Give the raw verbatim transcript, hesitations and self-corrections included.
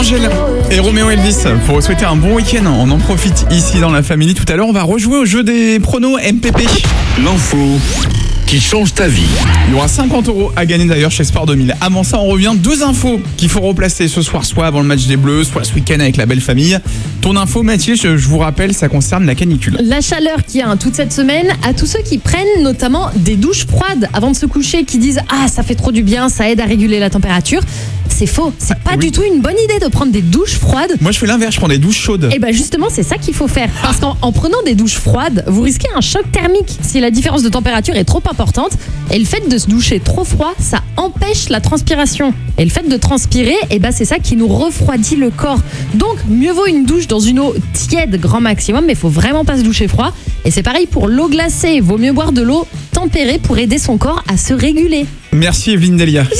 Angèle et Roméo Elvis pour vous souhaiter un bon week-end. On en profite ici dans la famille. Tout à l'heure, on va rejouer au jeu des pronos M P P. L'info qui change ta vie. Il y aura cinquante euros à gagner d'ailleurs chez Sport deux mille. Avant ça, on revient. Deux infos qu'il faut replacer ce soir, soit avant le match des Bleus, soit ce week-end avec la belle famille. Ton info, Mathilde, je vous rappelle, ça concerne la canicule. La chaleur qu'il y a toute cette semaine, à tous ceux qui prennent notamment des douches froides avant de se coucher, qui disent « Ah, ça fait trop du bien, ça aide à réguler la température », c'est faux. C'est pas oui. du tout une bonne idée de prendre des douches froides. Moi, je fais l'inverse, je prends des douches chaudes. Et bien justement, c'est ça qu'il faut faire. Parce qu'en en prenant des douches froides, vous risquez un choc thermique si la différence de température est trop importante. Et le fait de se doucher trop froid, ça empêche la transpiration. Et le fait de transpirer, et ben c'est ça qui nous refroidit le corps. Donc, mieux vaut une douche dans une eau tiède grand maximum, mais il faut vraiment pas se doucher froid. Et c'est pareil pour l'eau glacée. Vaut mieux boire de l'eau tempérée pour aider son corps à se réguler. Merci Evelyne Delia.